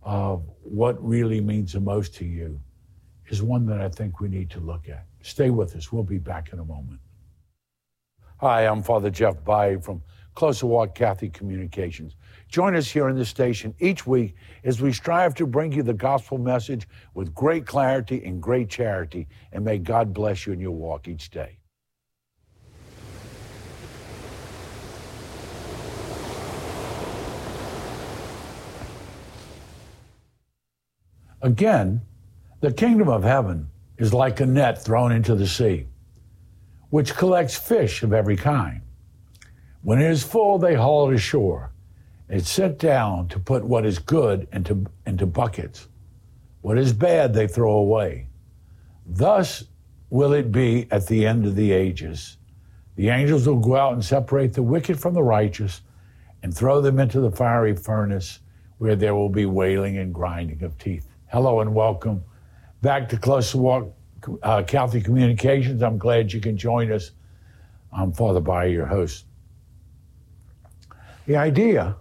of what really means the most to you is one that I think we need to look at. Stay with us. We'll be back in a moment. Hi, I'm Father Jeff Baye from Closer Walk Catholic Communications. Join us here on this station each week as we strive to bring you the gospel message with great clarity and great charity. And may God bless you in your walk each day. Again, the kingdom of heaven is like a net thrown into the sea, which collects fish of every kind. When it is full, they haul it ashore. It's set down to put what is good into buckets. What is bad, they throw away. Thus will it be at the end of the ages. The angels will go out and separate the wicked from the righteous and throw them into the fiery furnace where there will be wailing and grinding of teeth. Hello and welcome back to Closer Walk Catholic Communications. I'm glad you can join us. I'm Father Baye, your host. The idea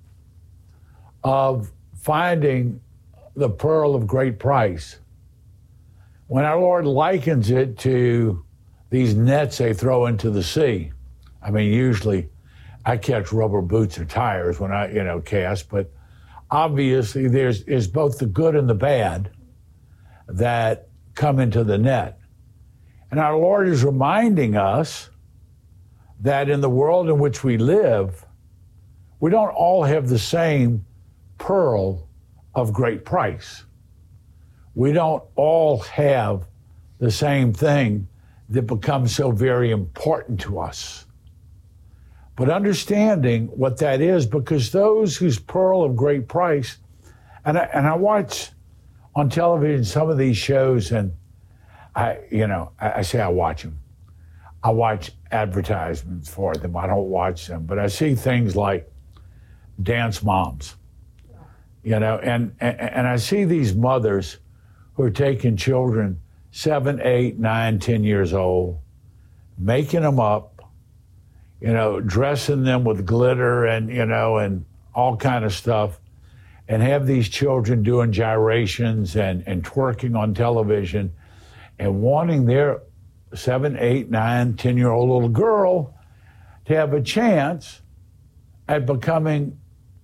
of finding the pearl of great price, when our Lord likens it to these nets they throw into the sea. I mean, usually I catch rubber boots or tires when I, cast, but obviously there's both the good and the bad that come into the net. And our Lord is reminding us that in the world in which we live, we don't all have the same pearl of great price. We don't all have the same thing that becomes so very important to us. But understanding what that is, because those whose pearl of great price, and I watch on television some of these shows, and I say I watch them. I watch advertisements for them. I don't watch them, but I see things like Dance Moms, and I see these mothers who are taking children 7, 8, 9, 10 years old, making them up, dressing them with glitter and all kind of stuff, and have these children doing gyrations and twerking on television and wanting their 7, 8, 9, 10-year-old little girl to have a chance at becoming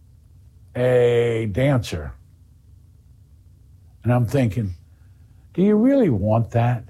a dancer. And I'm thinking, do you really want that?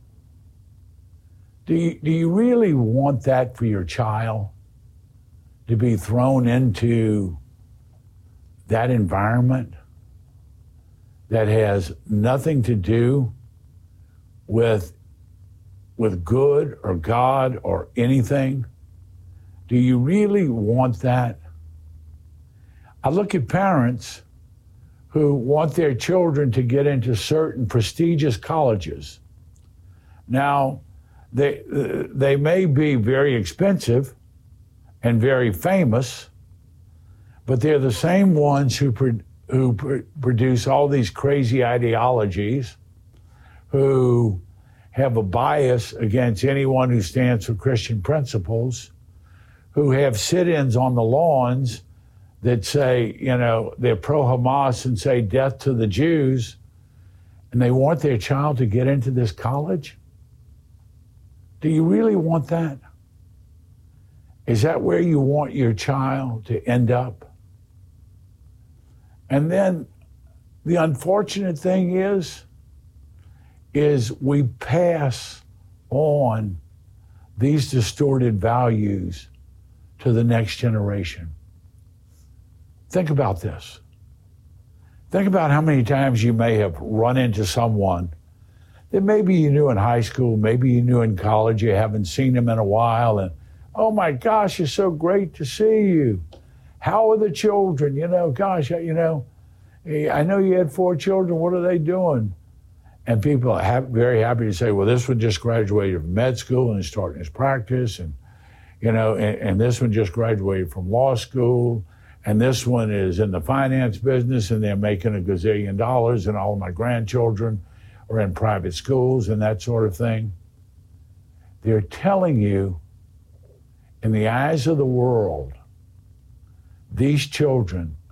Do you really want that for your child, to be thrown into that environment that has nothing to do with good or God or anything? Do you really want that? I look at parents who want their children to get into certain prestigious colleges. Now, they may be very expensive and very famous, but they're the same ones who produce all these crazy ideologies, who have a bias against anyone who stands for Christian principles, who have sit-ins on the lawns that say, they're pro-Hamas and say death to the Jews, and they want their child to get into this college? Do you really want that? Is that where you want your child to end up? And then the unfortunate thing is we pass on these distorted values to the next generation. Think about this. Think about how many times you may have run into someone that maybe you knew in high school, maybe you knew in college, you haven't seen them in a while, and oh my gosh, it's so great to see you. How are the children? Gosh, I know you had 4 children, what are they doing? And people are very happy to say, well, this one just graduated from med school and is starting his practice, and this one just graduated from law school, and this one is in the finance business and they're making $1 gazillion, and all of my grandchildren are in private schools and that sort of thing. They're telling you, in the eyes of the world, these children